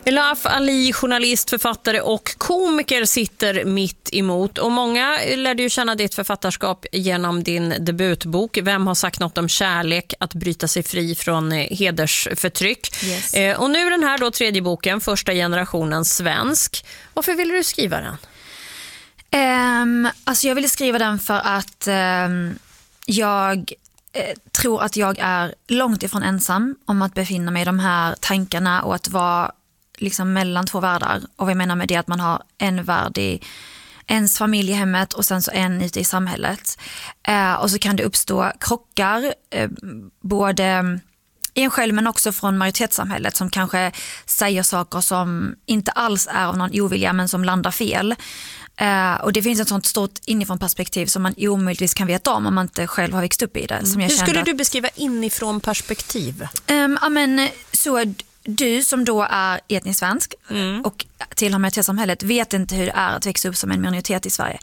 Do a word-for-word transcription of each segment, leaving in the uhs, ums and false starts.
Elaf Ali, journalist, författare och komiker, sitter mitt emot. Och många lärde ju känna ditt författarskap genom din debutbok Vem har sagt något om kärlek? Att bryta sig fri från hedersförtryck. Yes. Eh, och nu den här då tredje boken, Första generationen svensk. Varför ville du skriva den? Um, alltså jag ville skriva den för att um, jag eh, tror att jag är långt ifrån ensam om att befinna mig i de här tankarna och att vara liksom mellan två världar. Och vad jag menar med det är att man har en värld i ens familj i hemmet och sen så en ute i samhället. Eh, och så kan det uppstå krockar eh, både i en själv men också från majoritetssamhället som kanske säger saker som inte alls är av någon ovilja men som landar fel. Uh, och det finns ett sånt stort inifrån perspektiv som man omöjligtvis kan veta om om man inte själv har växt upp i det. Mm. Som jag Hur skulle att, du beskriva inifrån perspektiv? Um, ja, men, så du som då är etnisk svensk mm. och tillhör majoritetssamhället vet inte hur det är att växa upp som en minoritet i Sverige.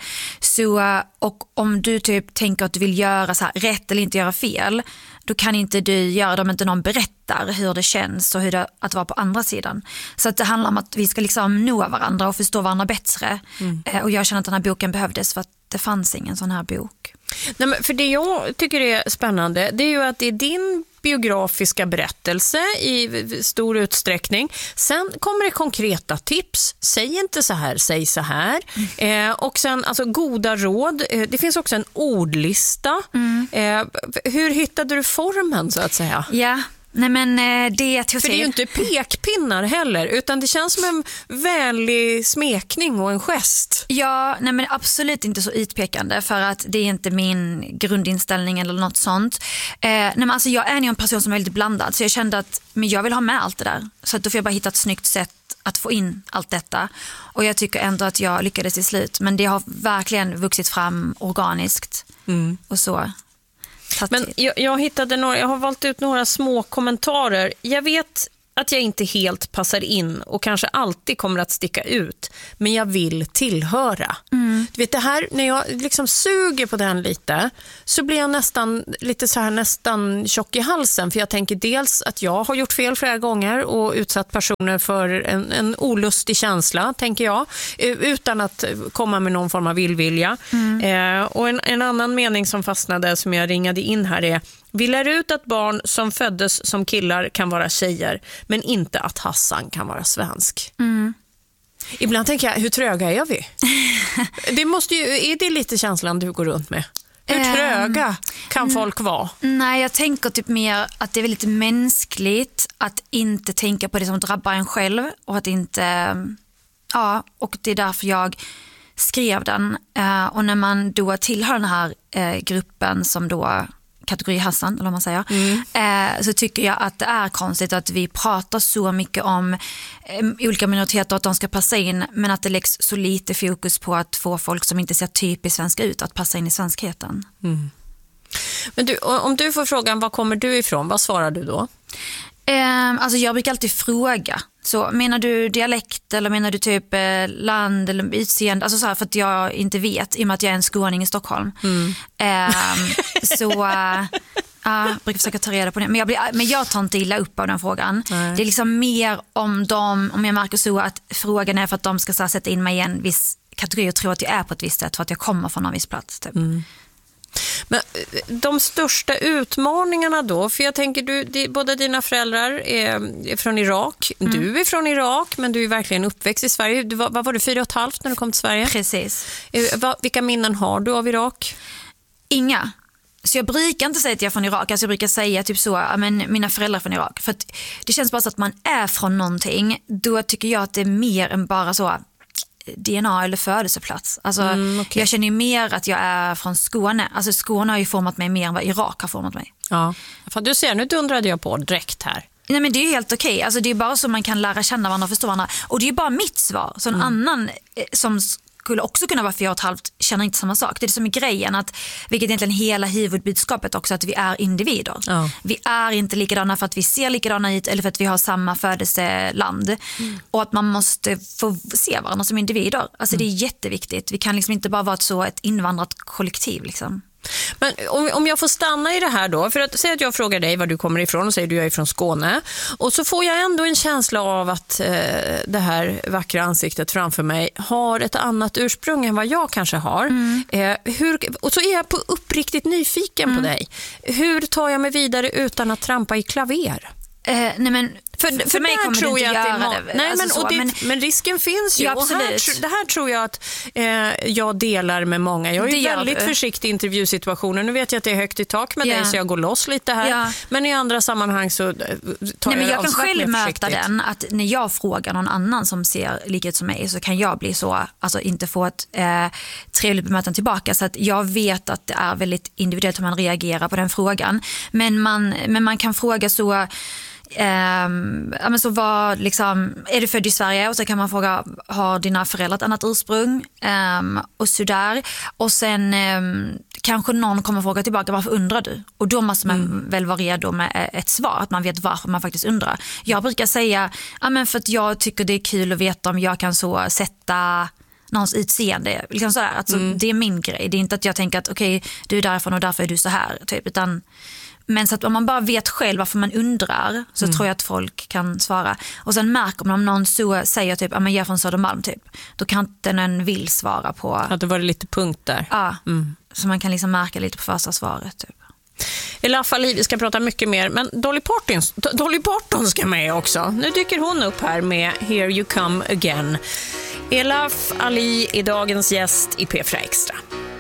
Så, och om du typ tänker att du vill göra så här rätt eller inte göra fel, då kan inte du göra det om inte någon berättar hur det känns och hur det är att vara på andra sidan. Så att det handlar om att vi ska liksom nå varandra och förstå varandra bättre. Mm. Och jag känner att den här boken behövdes för att det fanns ingen sån här bok. Nej, men för det jag tycker är spännande, det är ju att det är din biografiska berättelse i stor utsträckning. Sen kommer det konkreta tips. Säg inte så här, säg så här. Mm. Eh, och sen alltså goda råd. Eh, det finns också en ordlista. Mm. Eh, hur hittade du formen så att säga? Ja. Nej men det är För det är ju inte pekpinnar heller utan det känns som en vänlig smekning och en gest. Ja, nej men absolut inte så utpekande för att det är inte min grundinställning eller något sånt. Eh, nej men alltså jag är ju en person som är väldigt blandad så jag kände att men jag vill ha med allt det där. Så att då får jag bara hitta ett snyggt sätt att få in allt detta. Och jag tycker ändå att jag lyckades till slut. Men det har verkligen vuxit fram organiskt mm. och så. Men jag, jag hittade några, jag har valt ut några små kommentarer. Jag vet att jag inte helt passar in och kanske alltid kommer att sticka ut, men jag vill tillhöra. Mm. Du vet det här, när jag liksom suger på den lite så blir jag nästan lite så här nästan tjock i halsen för jag tänker dels att jag har gjort fel flera gånger och utsatt personer för en, en olustig känsla, tänker jag, utan att komma med någon form av villvilja. Mm. Eh, och en, en annan mening som fastnade som jag ringade in här är: vi lär ut att barn som föddes som killar kan vara tjejer, men inte att Hassan kan vara svensk. Mm. Ibland tänker jag, hur tröga är vi? Det måste ju, är det lite känslan du går runt med? Hur tröga kan um, folk vara? Nej, jag tänker typ mer att det är väldigt mänskligt att inte tänka på det som drabbar en själv och att inte, ja, och det är därför jag skrev den. Uh, och när man då tillhör den här uh, gruppen som då kategori Hassan, eller vad man säger, mm. eh, så tycker jag att det är konstigt att vi pratar så mycket om eh, olika minoriteter och att de ska passa in, men att det läggs så lite fokus på att få folk som inte ser typiskt svenska ut att passa in i svenskheten. Mm. Men du, om du får frågan, var kommer du ifrån? Vad svarar du då? Eh, alltså jag brukar alltid fråga. Så menar du dialekt eller menar du typ eh, land eller utseende? Alltså så här, för att jag inte vet i och med att jag är en skåning i Stockholm. Mm. Eh, så äh, jag brukar försöka ta reda på det. Men jag, blir, men jag tar inte illa upp av den frågan. Nej. Det är liksom mer om dem, om jag märker så att frågan är för att de ska så här, sätta in mig i en viss kategori och tro att jag är på ett visst sätt för att jag kommer från en viss plats typ. Mm. Men de största utmaningarna då, för jag tänker du, de, båda dina föräldrar är, är från Irak, mm. du är från Irak men du är verkligen uppväxt i Sverige. Du var, vad var du, fyra och ett halvt när du kom till Sverige? Precis. Va, vilka minnen har du av Irak? Inga. Så jag brukar inte säga att jag är från Irak, alltså jag brukar säga typ så, men mina föräldrar är från Irak. För att det känns bara så att man är från någonting, då tycker jag att det är mer än bara så D N A eller födelseplats. Alltså, mm, okay. Jag känner ju mer att jag är från Skåne. Alltså Skåne har ju format mig mer än vad Irak har format mig. Ja, för du ser, nu dundrade jag på direkt här. Nej men det är ju helt okej. Okay. Alltså det är bara så man kan lära känna varandra och förstå varandra. Och det är ju bara mitt svar. Så en mm. annan eh, som skulle också kunna vara fyra och ett halvt känner inte samma sak. Det är det som är grejen, att, vilket egentligen hela huvudbudskapet också, att vi är individer. Ja. Vi är inte likadana för att vi ser likadana ut eller för att vi har samma födelseland. Mm. Och att man måste få se varandra som individer. Alltså mm. det är jätteviktigt. Vi kan liksom inte bara vara ett, så ett invandrat kollektiv liksom. Men om, om jag får stanna i det här då, för att säga att jag frågar dig var du kommer ifrån och säger du jag är från Skåne, och så får jag ändå en känsla av att eh, det här vackra ansiktet framför mig har ett annat ursprung än vad jag kanske har. Mm. Eh, hur, och så är jag på uppriktigt nyfiken mm. på dig. Hur tar jag mig vidare utan att trampa i klaver? Eh, nej men för, för, för mig kommer tror du inte jag göra det. det. Nej, alltså men, så, och det, men, men risken finns ju. Ja, och här, det här tror jag att eh, jag delar med många. Jag är ju väldigt du. försiktig i intervjusituationer. Nu vet jag att det är högt i tak med yeah. dig så jag går loss lite här. Yeah. Men i andra sammanhang så tar nej, jag men det jag kan själv möta försiktigt. den att när jag frågar någon annan som ser likhet som mig så kan jag bli så, alltså inte få ett eh, trevligt bemötande tillbaka. Så att jag vet att det är väldigt individuellt hur man reagerar på den frågan. Men man, men man kan fråga så... Um, ja, men så var, liksom, är du född i Sverige? Och så kan man fråga, har dina föräldrar ett annat ursprung? Um, och så där. Och sen um, kanske någon kommer fråga tillbaka, varför undrar du? Och då måste man mm. väl vara redo med ett svar, att man vet varför man faktiskt undrar. Jag brukar säga, ja, men för att jag tycker det är kul att veta om jag kan så sätta någons utseende. Liksom sådär. Alltså, mm. det är min grej. Det är inte att jag tänker att okej, okay, du är därifrån och därför är du så här. Typ, utan men så att om man bara vet själv varför man undrar så mm. tror jag att folk kan svara. Och sen märker man om någon så säger typ, ja men jag är från Södermalm typ. Då kan inte någon vill svara på. Att det var lite punkt där. Ja, mm. så man kan liksom märka lite på första svaret typ. Elaf Ali, vi ska prata mycket mer, men Dolly Parton, Dolly Parton ska med också. Nu dyker hon upp här med Here You Come Again. Elaf Ali är dagens gäst i P fyra Extra.